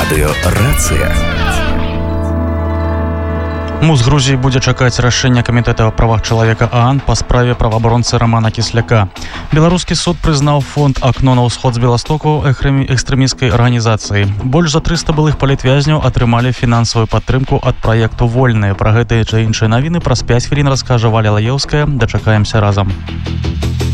Радыё «Рацыя». МУЗ Грузіі будзе чакаць рашэння камітэта па правах чалавека ААН па справе праваабаронцы Рамана Кісляка. Беларускі суд прызнаў фонд «Акно на ўсход з Беластоку» экстрэмісцкай арганізацыяй. Больш за 300 былых палітвязняў атрымалі фінансавую падтрымку ад праекту «Вольныя». Пра гэтыя чи іншыя навіны праз 5 хвілін раскажа Валя Лаеўская. Дачакаемся разам.